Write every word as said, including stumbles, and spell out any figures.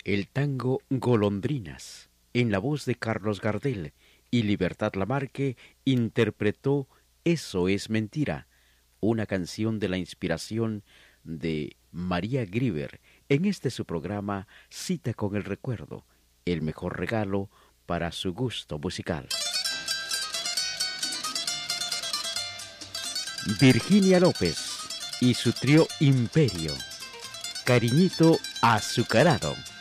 El tango Golondrinas, en la voz de Carlos Gardel, y Libertad Lamarque interpretó Eso es mentira, una canción de la inspiración de María Grieber, en este su programa Cita con el Recuerdo, el mejor regalo para su gusto musical. Virginia López y su trío Imperio, Cariñito Azucarado.